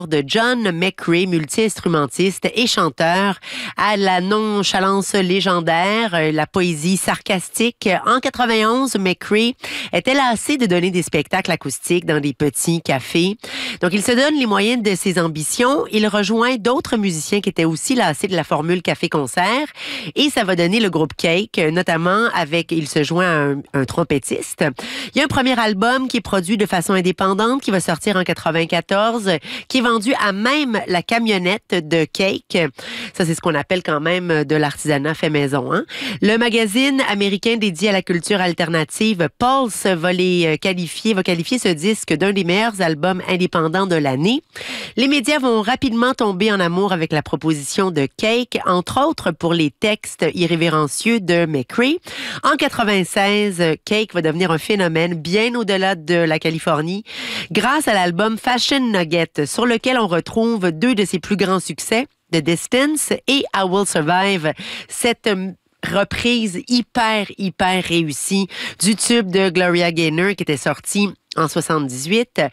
de John McCrea, multi-instrumentiste et chanteur, à la nonchalance légendaire, la poésie sarcastique. En 91, McCrea était lassé de donner des spectacles acoustiques dans des petits cafés. Donc, il se donne les moyens de ses ambitions. Il rejoint d'autres musiciens qui étaient aussi lassés de la formule café-concert. Et ça va donner le groupe Cake, notamment il se joint à un trompettiste. Il y a un premier album qui est produit de façon indépendante, qui va sortir en 94, qui est vendu à même la camionnette de Cake. Ça, c'est ce qu'on appelle quand même de l'artisanat fait maison. Hein? Le magazine américain dédié à la culture alternative, Pulse, va qualifier ce disque d'un des meilleurs albums indépendants de l'année. Les médias vont rapidement tomber en amour avec la proposition de Cake, entre autres pour les textes irrévérencieux de McCrea. En 96, Cake va devenir un phénomène bien au-delà de la Californie grâce à l'album Fashion Nugget, sur lequel on retrouve deux de ses plus grands succès, The Distance et I Will Survive. Cette reprise hyper réussie du tube de Gloria Gaynor qui était sorti en 78.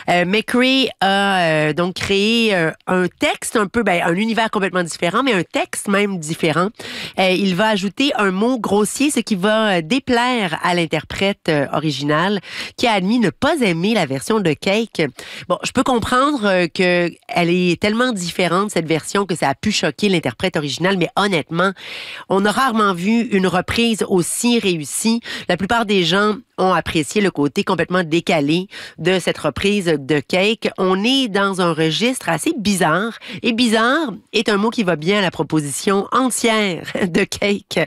McCrea a donc créé un texte un univers complètement différent, mais un texte même différent. Il va ajouter un mot grossier, ce qui va déplaire à l'interprète original, qui a admis ne pas aimer la version de Cake. Bon, je peux comprendre que elle est tellement différente, cette version, que ça a pu choquer l'interprète original, mais honnêtement, on a rarement vu une reprise aussi réussie. La plupart des gens ont apprécié le côté complètement décalé de cette reprise de Cake. On est dans un registre assez bizarre. Et bizarre est un mot qui va bien à la proposition entière de Cake.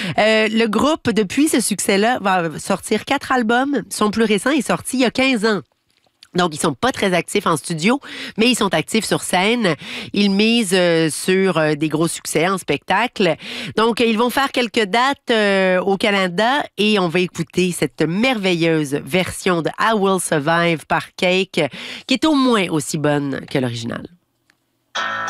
Le groupe, depuis ce succès-là, va sortir 4 albums. Son plus récent est sorti il y a 15 ans. Donc, ils sont pas très actifs en studio, mais ils sont actifs sur scène. Ils misent sur des gros succès en spectacle. Donc, ils vont faire quelques dates au Canada et on va écouter cette merveilleuse version de I Will Survive par Cake, qui est au moins aussi bonne que l'original.